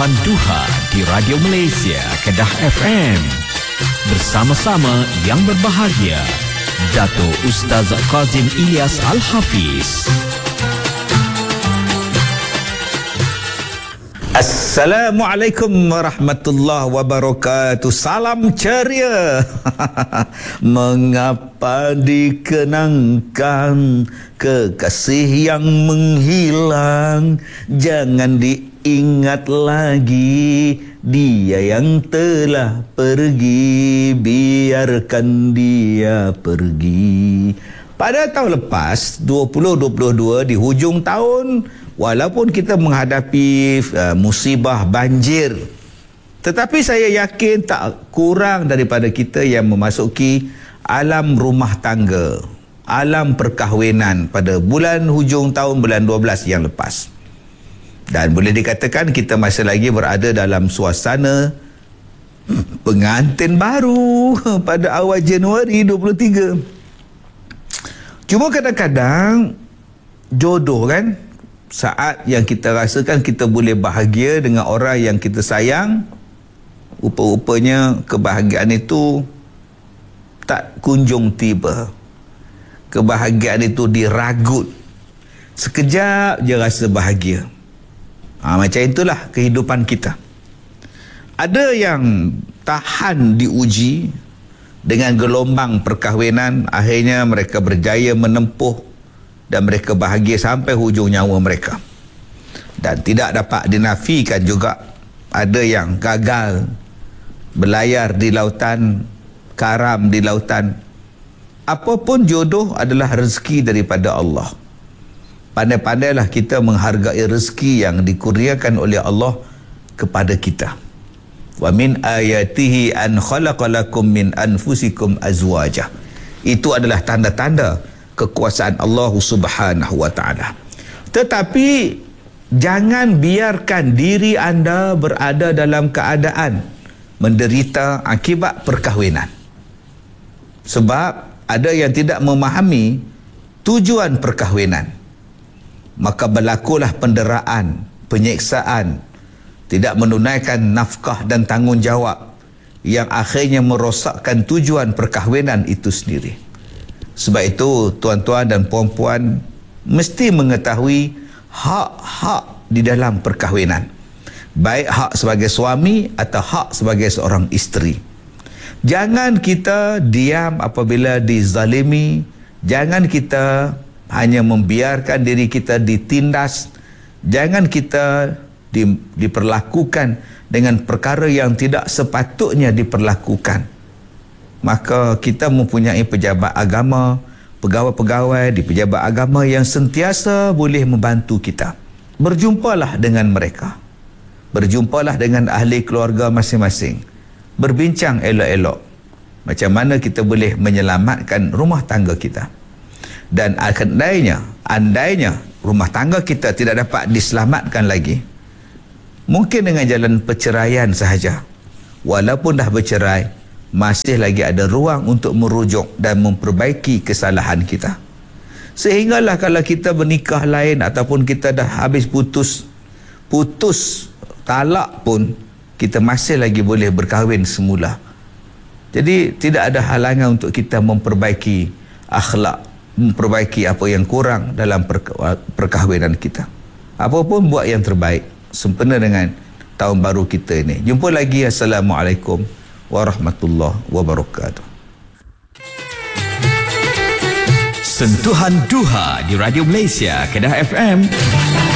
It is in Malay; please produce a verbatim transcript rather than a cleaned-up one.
Sentuhan Duha di Radio Malaysia Kedah F M. Bersama-sama yang berbahagia, Dato' Ustaz Kazim Ilyas Al-Hafiz. Assalamualaikum warahmatullahi wabarakatuh. Salam ceria. Mengapa dikenangkan kekasih yang menghilang? Jangan diingat lagi dia yang telah pergi. Biarkan dia pergi. Pada tahun lepas, dua ribu dua puluh dua, di hujung tahun, walaupun kita menghadapi uh, musibah banjir, tetapi saya yakin tak kurang daripada kita yang memasuki alam rumah tangga, alam perkahwinan pada bulan hujung tahun, bulan dua belas yang lepas. Dan boleh dikatakan kita masih lagi berada dalam suasana pengantin baru pada awal Januari dua puluh tiga. Cuma kadang-kadang jodoh kan, saat yang kita rasakan kita boleh bahagia dengan orang yang kita sayang, rupa-rupanya kebahagiaan itu tak kunjung tiba. Kebahagiaan itu diragut. Sekejap je rasa bahagia. Ha, macam itulah kehidupan kita. Ada yang tahan diuji dengan gelombang perkahwinan, akhirnya mereka berjaya menempuh dan mereka bahagia sampai hujung nyawa mereka. Dan tidak dapat dinafikan juga ada yang gagal berlayar di lautan, karam di lautan. Apapun jodoh adalah rezeki daripada Allah. Pandai-pandailah kita menghargai rezeki yang dikurniakan oleh Allah kepada kita. Wa min ayatihi an khalaqalakum min anfusikum azwaja. Itu adalah tanda-tanda kekuasaan Allah Subhanahu wa taala. Tetapi jangan biarkan diri anda berada dalam keadaan menderita akibat perkahwinan. Sebab ada yang tidak memahami tujuan perkahwinan. Maka berlakulah penderaan, penyiksaan, tidak menunaikan nafkah dan tanggungjawab yang akhirnya merosakkan tujuan perkahwinan itu sendiri. Sebab itu tuan-tuan dan puan-puan mesti mengetahui hak-hak di dalam perkahwinan, baik hak sebagai suami atau hak sebagai seorang isteri. Jangan kita diam apabila dizalimi. Jangan kita hanya membiarkan diri kita ditindas. Jangan kita di, diperlakukan dengan perkara yang tidak sepatutnya diperlakukan. Maka kita mempunyai pejabat agama, pegawai-pegawai di pejabat agama yang sentiasa boleh membantu kita. Berjumpalah dengan mereka. Berjumpalah dengan ahli keluarga masing-masing. Berbincang elok-elok macam mana kita boleh menyelamatkan rumah tangga kita. Dan andainya, andainya rumah tangga kita tidak dapat diselamatkan lagi, mungkin dengan jalan perceraian sahaja. Walaupun dah bercerai, masih lagi ada ruang untuk merujuk dan memperbaiki kesalahan kita. Sehinggalah kalau kita bernikah lain ataupun kita dah habis putus, putus talak pun, kita masih lagi boleh berkahwin semula. Jadi tidak ada halangan untuk kita memperbaiki akhlak, memperbaiki apa yang kurang dalam perkahwinan kita. Apapun buat yang terbaik sempena dengan tahun baru kita ini. Jumpa lagi. Assalamualaikum warahmatullahi wabarakatuh. Sentuhan Duha di Radio Malaysia Kedah F M.